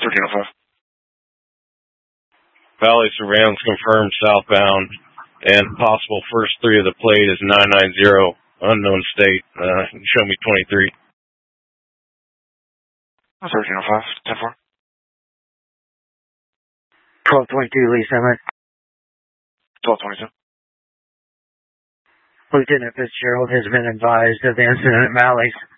1305. Valley surveillance confirmed southbound, and possible first 3 of the plate is 990, unknown state. Show me 23. 1305, 10-4. 1222 Lee Summit. 1222. Lieutenant Fitzgerald has been advised of the incident at Mally's.